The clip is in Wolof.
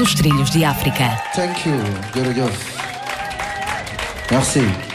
nos trilhos de África. Thank you, jërëjëf. Merci.